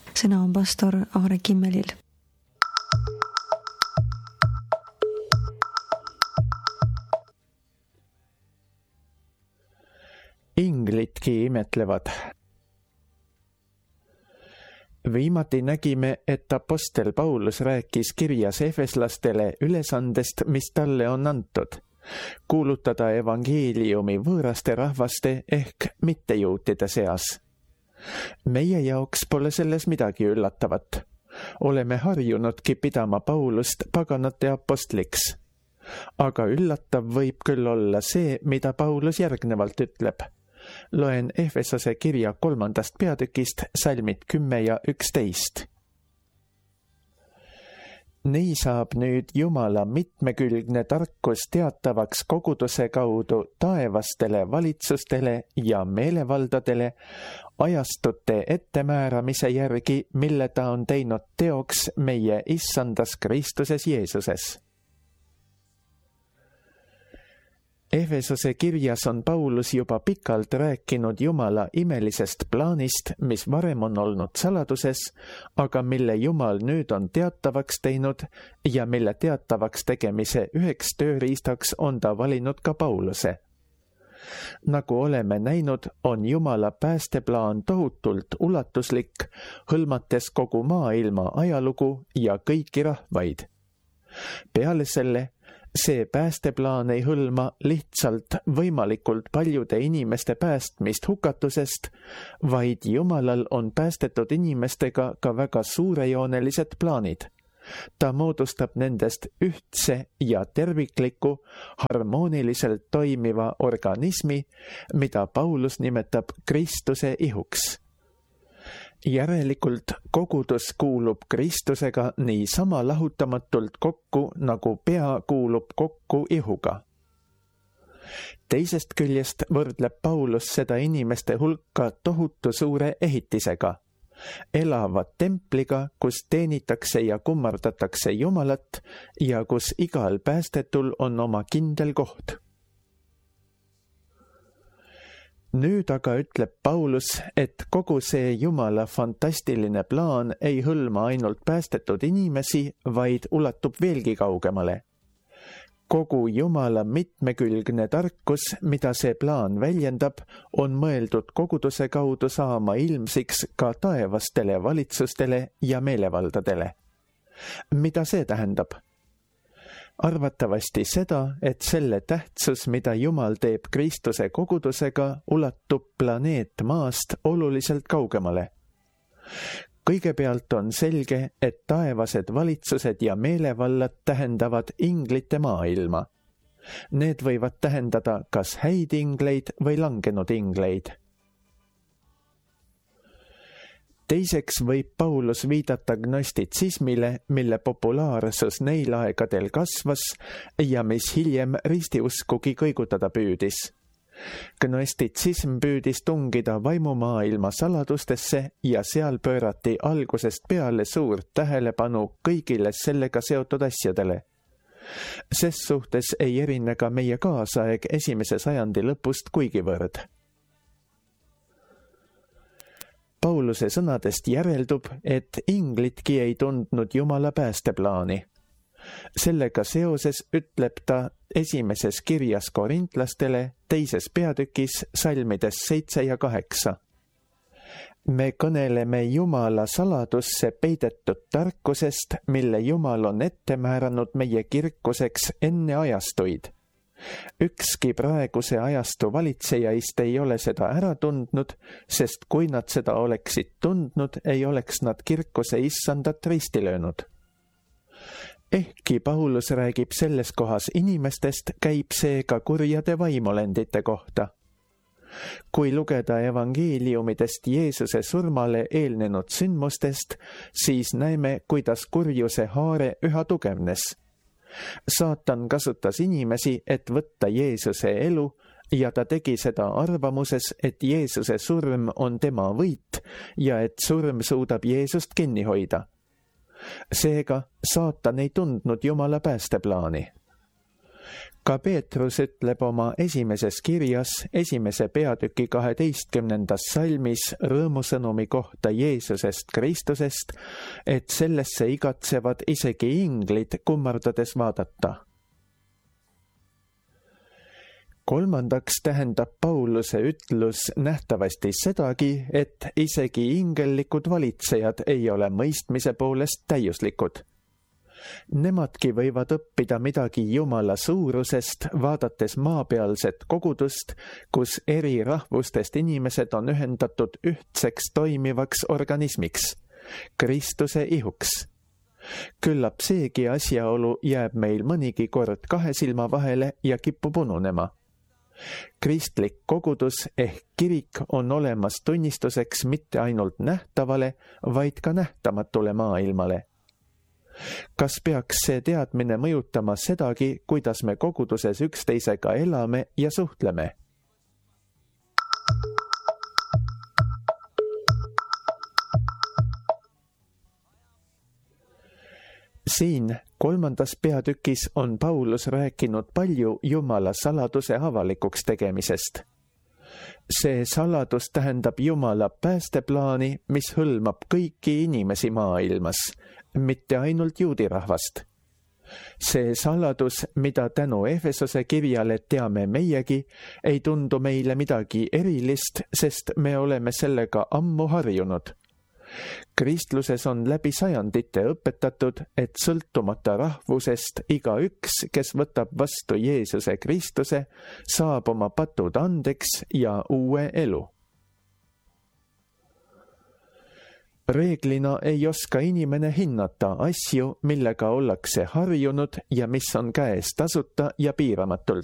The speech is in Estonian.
Sõna on pastor Aare Kimmelil. Inglitki imetlevad. Viimati nägime, et apostel Paulus rääkis kirjas efeslastele ülesandest, mis talle on antud. Kuulutada evangeeliumi võõraste rahvaste ehk mittejuutide seas. Meie jaoks pole selles midagi üllatavat. Oleme harjunudki pidama Paulust paganate apostliks. Aga üllatav võib küll olla see, mida Paulus järgnevalt ütleb. Loen Efesose kirja 3. peatükist salmid 10 ja 11. Nii saab nüüd Jumala mitmekülgne tarkus teatavaks koguduse kaudu taevastele valitsustele ja meelevaldadele ajastute ettemääramise järgi, mille ta on teinud teoks meie issandas Kristuses Jeesuses. Efesose kirjas on Paulus juba pikalt rääkinud Jumala imelisest plaanist, mis varem on olnud saladuses, aga mille Jumal nüüd on teatavaks teinud ja mille teatavaks tegemise üheks tööriistaks on ta valinud ka Pauluse. Nagu oleme näinud, on Jumala päästeplaan tohutult ulatuslik, hõlmates kogu maailma ajalugu ja kõiki rahvaid. Peale selle, see päästeplaan ei hõlma lihtsalt võimalikult paljude inimeste päästmist hukatusest, vaid Jumalal on päästetud inimestega ka väga suurejoonelised plaanid. Ta moodustab nendest ühtse ja tervikliku, harmooniliselt toimiva organismi, mida Paulus nimetab Kristuse ihuks. Järelikult kogudus kuulub Kristusega nii sama lahutamatult kokku, nagu pea kuulub kokku ihuga. Teisest küljest võrdleb Paulus seda inimeste hulka tohutu suure ehitisega, elava templiga, kus teenitakse ja kummardatakse Jumalat ja kus igal päästetul on oma kindel koht. Nüüd aga ütleb Paulus, et kogu see Jumala fantastiline plaan ei hõlma ainult päästetud inimesi, vaid ulatub veelgi kaugemale. Kogu Jumala mitmekülgne tarkus, mida see plaan väljendab, on mõeldud koguduse kaudu saama ilmsiks ka taevastele valitsustele ja meelevaldadele. Mida see tähendab? Arvatavasti seda, et selle tähtsus, mida Jumal teeb Kristuse kogudusega, ulatub planeet Maast oluliselt kaugemale. Kõigepealt on selge, et taevased valitsused ja meelevallad tähendavad inglite maailma. Need võivad tähendada kas häid ingleid või langenud ingleid. Teiseks võib Paulus viidata gnostitsismile, mille populaarsus neil aegadel kasvas ja mis hiljem ristiuskugi kõigutada püüdis. Gnostitsism püüdis tungida vaimumaailma saladustesse ja seal pöörati algusest peale suurt tähelepanu kõigile sellega seotud asjadele. Ses suhtes ei erine ka meie kaasaeg 1. sajandi lõpust kuigivõrd. Pauluse sõnadest järeldub, et inglitki ei tundnud Jumala päästeplaani. Sellega seoses ütleb ta 1. kirjas korintlastele 2. peatükis salmides 7 ja 8. Me kõneleme Jumala saladusse peidetud tarkusest, mille Jumal on ette määranud meie kirkuseks enne ajastuid. Ükski praeguse ajastu valitsejaist ei ole seda ära tundnud, sest kui nad seda oleksid tundnud, ei oleks nad kirkuse issandat risti löönud. Ehkki Paulus räägib selles kohas inimestest, käib see ka kurjade vaimolendite kohta. Kui lugeda evangeeliumidest Jeesuse surmale eelnenud sündmustest, siis näeme, kuidas kurjuse haare üha tugevnes. Saatan kasutas inimesi, et võtta Jeesuse elu ja ta tegi seda arvamuses, et Jeesuse surm on tema võit ja et surm suudab Jeesust kinni hoida. Seega saatan ei tundnud Jumala päästeplaani. ka Peetrus ütleb oma esimeses kirjas 1. peatüki 12. salmis rõõmusõnumi kohta Jeesusest Kristusest, et sellesse igatsevad isegi inglid kummardades vaadata. Kolmandaks tähendab Pauluse ütlus nähtavasti sedagi, et isegi ingellikud valitsejad ei ole mõistmise poolest täiuslikud. Nemadki võivad õppida midagi Jumala suurusest, vaadates maapealset kogudust, kus eri rahvustest inimesed on ühendatud ühtseks toimivaks organismiks, Kristuse ihuks. Küllap seegi asjaolu jääb meil mõnigi kord kahe silma vahele ja kipub ununema. Kristlik kogudus ehk kirik on olemas tunnistuseks mitte ainult nähtavale, vaid ka nähtamatule maailmale. Kas peaks see teadmine mõjutama sedagi, kuidas me koguduses üksteisega elame ja suhtleme? Siin 3. peatükis on Paulus rääkinud palju Jumala saladuse avalikuks tegemisest. See saladus tähendab Jumala päästeplaani, mis hõlmab kõiki inimesi maailmas, mitte ainult juudi rahvast. See saladus, mida tänu Efesose kirjale teame meiegi, ei tundu meile midagi erilist, sest me oleme sellega ammu harjunud. Kristluses on läbi sajandite õpetatud, et sõltumata rahvusest igaüks, kes võtab vastu Jeesuse Kristuse, saab oma patud andeks ja uue elu. Reeglina ei oska inimene hinnata asju, millega ollakse harjunud ja mis on käes tasuta ja piiramatult.